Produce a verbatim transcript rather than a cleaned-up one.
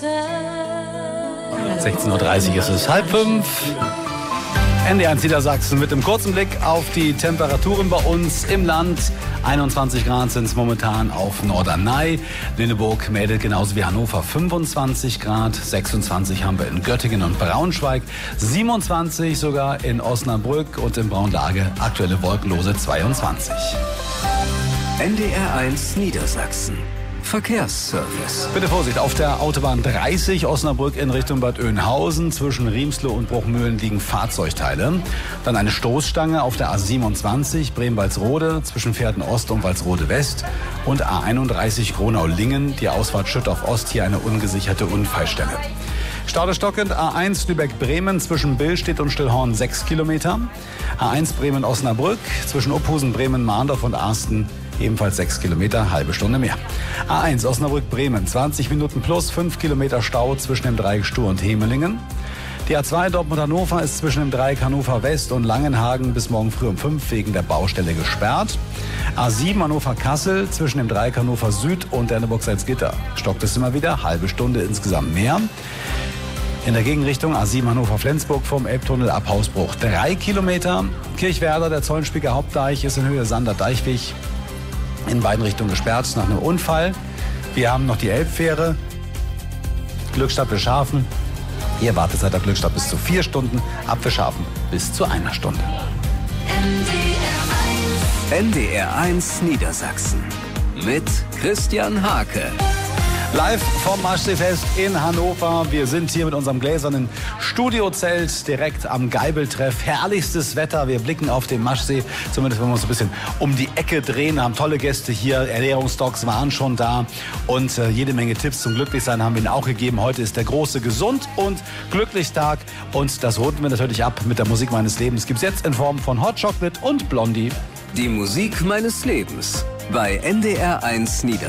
sechzehn Uhr dreißig ist es, halb fünf. N D R eins Niedersachsen mit einem kurzen Blick auf die Temperaturen bei uns im Land. einundzwanzig Grad sind es momentan auf Norderney. Lüneburg meldet genauso wie Hannover fünfundzwanzig Grad. sechsundzwanzig haben wir in Göttingen und Braunschweig. siebenundzwanzig sogar in Osnabrück und in Braunlage aktuelle wolkenlose zweiundzwanzig. N D R eins Niedersachsen. Verkehrsservice. Bitte Vorsicht, auf der Autobahn dreißig Osnabrück in Richtung Bad Oeynhausen. Zwischen Riemsloh und Bruchmühlen liegen Fahrzeugteile. Dann eine Stoßstange auf der A siebenundzwanzig Bremen-Walsrode zwischen Pferden-Ost und Walsrode-West. Und A einunddreißig Gronau-Lingen, die Ausfahrt Schüttorf-Ost, hier eine ungesicherte Unfallstelle. Stau stockend A eins Lübeck-Bremen zwischen Billstedt und Stillhorn sechs Kilometer. A eins Bremen-Osnabrück zwischen Uphusen, Bremen, Mahndorf und Arsten ebenfalls sechs Kilometer, halbe Stunde mehr. A eins Osnabrück-Bremen, zwanzig Minuten plus, fünf Kilometer Stau zwischen dem Dreieck Stuhr und Hemelingen. Die A zwei Dortmund-Hannover ist zwischen dem Dreieck Hannover West und Langenhagen bis morgen früh um fünf wegen der Baustelle gesperrt. A sieben Hannover-Kassel zwischen dem Dreieck Hannover Süd und Derneburg-Salzgitter stockt es immer wieder, halbe Stunde insgesamt mehr. In der Gegenrichtung A sieben Hannover-Flensburg vom Elbtunnel ab Hausbruch drei Kilometer. Kirchwerder, der Zollenspieker Hauptdeich ist in Höhe Sander-Deichweg in beiden Richtungen gesperrt nach einem Unfall. Wir haben noch die Elbfähre Glückstadt Wischhafen. Hier Wartezeit auf Glückstadt bis zu vier Stunden, ab Wischhafen bis zu einer Stunde. N D R eins Niedersachsen mit Christian Hake. Live vom Maschseefest in Hannover. Wir sind hier mit unserem gläsernen Studiozelt direkt am Geibeltreff. Herrlichstes Wetter. Wir blicken auf den Maschsee. Zumindest wenn wir uns ein bisschen um die Ecke drehen. Haben tolle Gäste hier. Ernährungsdocs waren schon da. Und äh, jede Menge Tipps zum Glücklichsein haben wir Ihnen auch gegeben. Heute ist der große Gesund- und Glücklichstag. Und das runden wir natürlich ab mit der Musik meines Lebens. Gibt's jetzt in Form von Hot Chocolate und Blondie. Die Musik meines Lebens bei N D R eins Niedersachsen.